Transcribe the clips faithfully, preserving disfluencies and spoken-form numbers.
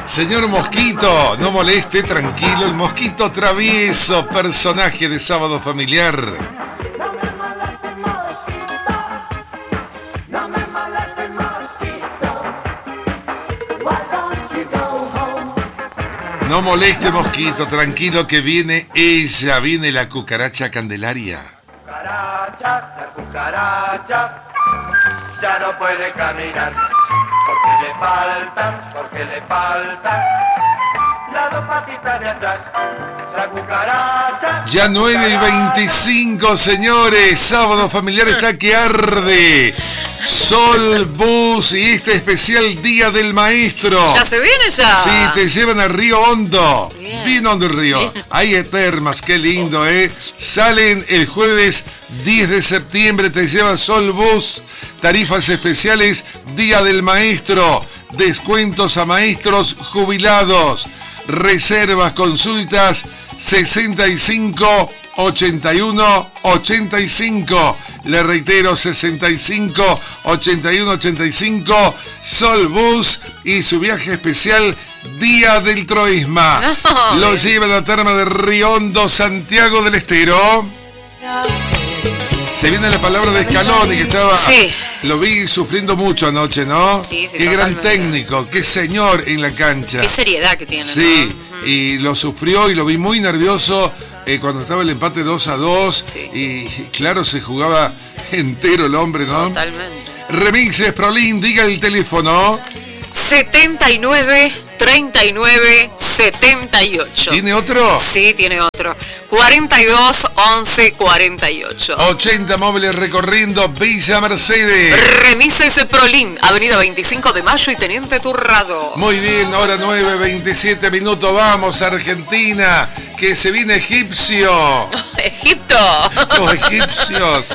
Señor Mosquito, no moleste, tranquilo, el Mosquito travieso, personaje de Sábado Familiar. No moleste, Mosquito, tranquilo que viene ella, viene la cucaracha Candelaria. Cucaracha, la cucaracha, ya no puede caminar, porque le faltan, porque le faltan las dos patitas de atrás. La cucaracha. Ya nueve y veinticinco, señores, Sábado Familiar está que arde. Sol, Bus y este especial Día del Maestro. ¿Ya se viene ya? Sí, te llevan a Río Hondo. Bien. Bien Hondo el río. Bien. Hay termas, qué lindo, ¿eh? Salen el jueves diez de septiembre, te lleva Sol Bus. Tarifas especiales, Día del Maestro. Descuentos a maestros jubilados. Reservas, consultas, sesenta y cinco ochenta y uno ochenta y cinco. Le reitero, sesenta y cinco ochenta y uno ochenta y cinco. Sol Bus y su viaje especial Día del Troisma. No, Lo bien. lleva a la terma de Río Hondo, Santiago del Estero. Se viene la palabra de Scaloni, que estaba... Sí. Lo vi sufriendo mucho anoche, ¿no? Sí, sí, Qué gran totalmente. técnico, qué señor en la cancha. Qué seriedad que tiene, Sí, ¿no? y lo sufrió y lo vi muy nervioso eh, cuando estaba el empate dos a dos. Sí. Y claro, se jugaba entero el hombre, ¿no? Totalmente. Remixes, Prolín, diga el teléfono. setenta y nueve treinta y nueve setenta y ocho. ¿Tiene otro? Sí, tiene otro. cuarenta y dos once cuarenta y ocho. ochenta móviles recorriendo Villa Mercedes. Remises Prolín, Avenida veinticinco de Mayo y Teniente Turrado. Muy bien, hora nueve, veintisiete minutos. Vamos, Argentina, que se viene egipcio. Egipto. Los egipcios.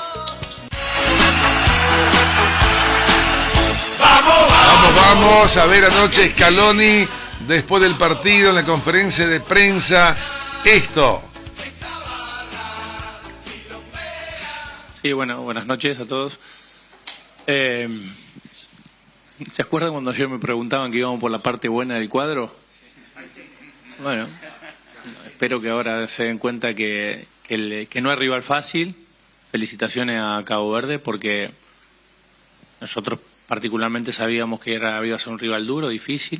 Vamos, vamos a ver anoche Scaloni después del partido en la conferencia de prensa. Esto. Sí, bueno, buenas noches a todos. Eh, ¿Se acuerdan cuando yo me preguntaban que íbamos por la parte buena del cuadro? Bueno, espero que ahora se den cuenta que, que, el- que no hay rival fácil. Felicitaciones a Cabo Verde porque nosotros particularmente sabíamos que era, iba a ser un rival duro, difícil.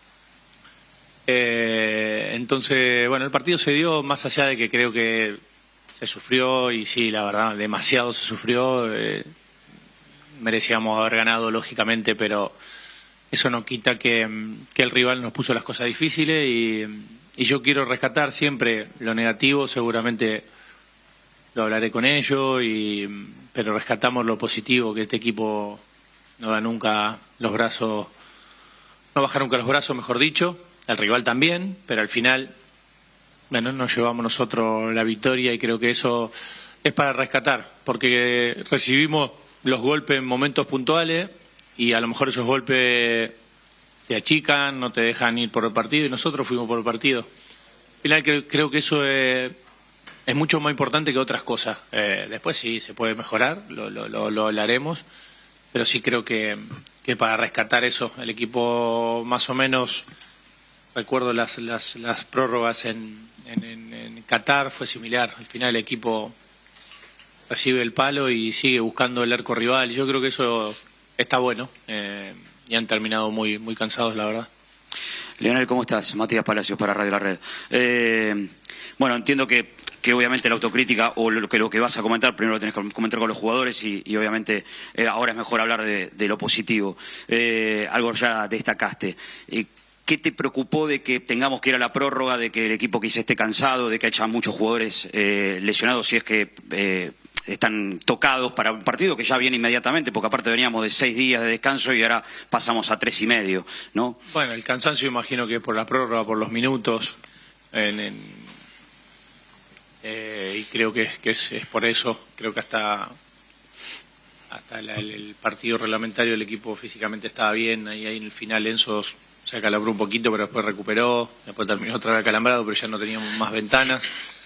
Eh, entonces, bueno, el partido se dio más allá de que creo que se sufrió y sí, la verdad, demasiado se sufrió. Eh, merecíamos haber ganado, lógicamente, pero eso no quita que, que el rival nos puso las cosas difíciles y, y yo quiero rescatar siempre lo negativo, seguramente lo hablaré con ellos, y, pero rescatamos lo positivo, que este equipo no da nunca los brazos, no baja nunca los brazos, mejor dicho, el rival también, pero al final, bueno, nos llevamos nosotros la victoria y creo que eso es para rescatar, porque recibimos los golpes en momentos puntuales y a lo mejor esos golpes te achican, no te dejan ir por el partido y nosotros fuimos por el partido. Al final creo, creo que eso es, es mucho más importante que otras cosas. Eh, después sí se puede mejorar, lo, lo, lo, lo hablaremos, pero sí creo que, que para rescatar eso, el equipo más o menos, recuerdo las, las, las prórrogas en, en, en, en Qatar, fue similar. Al final el equipo recibe el palo y sigue buscando el arco rival. Yo creo que eso está bueno, eh, y han terminado muy, muy cansados, la verdad. Leonel, ¿cómo estás? Matías Palacios para Radio La Red. Eh, bueno, entiendo que, que obviamente la autocrítica o lo que, lo que vas a comentar, primero lo tenés que comentar con los jugadores y, y obviamente eh, ahora es mejor hablar de, de lo positivo. Eh, algo ya destacaste. Eh, ¿Qué te preocupó de que tengamos que ir a la prórroga, de que el equipo quizá esté cansado, de que haya muchos jugadores eh, lesionados, si es que eh, están tocados para un partido que ya viene inmediatamente, porque aparte veníamos de seis días de descanso y ahora pasamos a tres y medio, ¿no? Bueno, el cansancio imagino que es por la prórroga, por los minutos, en, en, eh, y creo que, que es, es por eso. Creo que hasta hasta la, el, el partido reglamentario el equipo físicamente estaba bien, ahí, ahí en el final Enzo se acalabró un poquito, pero después recuperó, después terminó otra vez acalambrado, pero ya no teníamos más ventanas.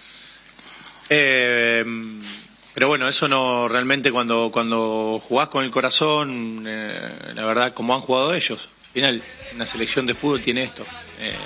Eh, pero bueno, eso no, realmente cuando, cuando jugás con el corazón, eh, la verdad, como han jugado ellos, final, una selección de fútbol tiene esto. Eh,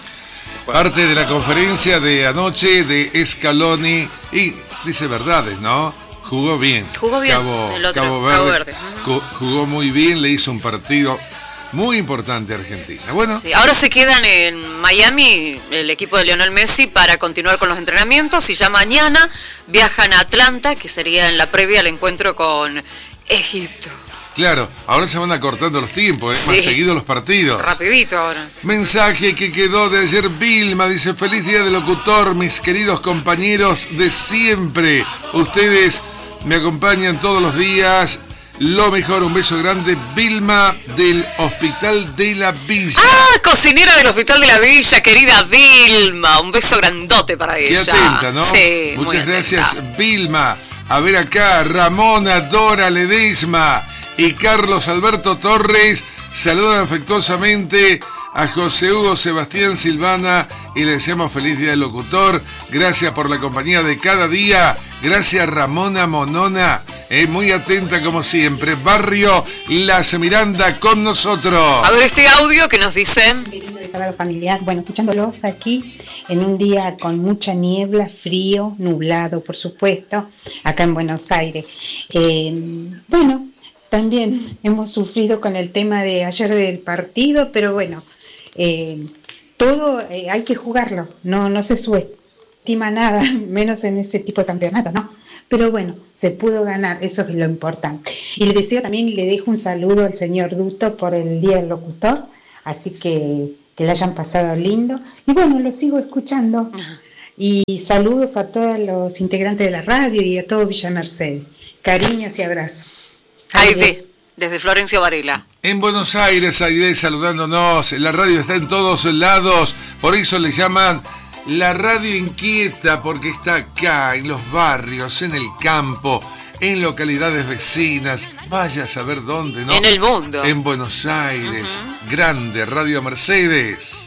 Parte de la conferencia de anoche de Scaloni y dice verdades, ¿no? Jugó bien. Jugó bien. Cabo, el otro, Cabo Verde, Cabo Verde. Jugó muy bien, le hizo un partido muy importante a Argentina. Bueno, sí, ahora se quedan en Miami el equipo de Lionel Messi para continuar con los entrenamientos y ya mañana viajan a Atlanta, que sería en la previa al encuentro con Egipto. claro, ahora se van acortando los tiempos, es Sí. más seguido los partidos. Rapidito ahora. Mensaje que quedó de ayer, Vilma dice: feliz día del locutor, mis queridos compañeros de siempre. Ustedes me acompañan todos los días. Lo mejor, un beso grande, Vilma del Hospital de la Villa. Ah, cocinera del Hospital de la Villa, querida Vilma. Un beso grandote para Qué ella. atenta, ¿no? Sí, muy Muchas atenta. gracias, Vilma. A ver acá, Ramona, Dora Ledesma y Carlos Alberto Torres saludan afectuosamente a José Hugo Sebastián Silvana y le deseamos feliz día del locutor. Gracias por la compañía de cada día. Gracias, Ramona Monona. Eh, muy atenta como siempre. Barrio Las Miranda con nosotros. A ver este audio que nos dicen. Querido de Sábado Familiar, bueno, escuchándolos aquí en un día con mucha niebla, frío, nublado, por supuesto, acá en Buenos Aires. Eh, bueno, también hemos sufrido con el tema de ayer del partido, pero bueno, eh, todo eh, hay que jugarlo, no, no se subestima nada, menos en ese tipo de campeonato, ¿no? Pero bueno, se pudo ganar, eso es lo importante. Y le deseo también, y le dejo un saludo al señor Duto por el Día del Locutor, así que que le hayan pasado lindo. Y bueno, lo sigo escuchando. Y saludos a todos los integrantes de la radio y a todo Villa Mercedes. Cariños y abrazos. Aide, desde Florencio Varela. En Buenos Aires, Aide saludándonos. La radio está en todos lados, por eso le llaman la radio inquieta, porque está acá, en los barrios, en el campo, en localidades vecinas. Vaya a saber dónde, ¿no? En el mundo. En Buenos Aires. Uh-huh. Grande Radio Mercedes.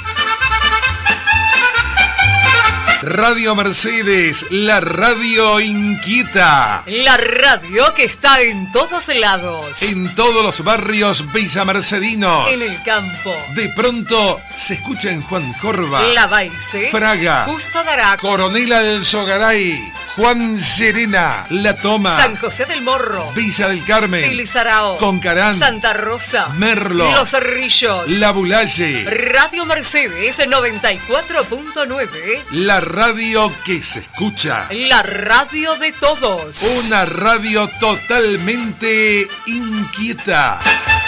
Radio Mercedes, la radio inquieta. La radio que está en todos lados. En todos los barrios villamercedinos. En el campo. De pronto se escucha en Juan Jorba, La Baice, Fraga, Justo Daraco, Coronela del Sogaray, Juan Serena, La Toma, San José del Morro, Villa del Carmen, Tilizarao, Concarán, Santa Rosa, Merlo, Los Cerrillos, La Bulaye. Radio Mercedes noventa y cuatro punto nueve. La radio que se escucha. La radio de todos. Una radio totalmente inquieta.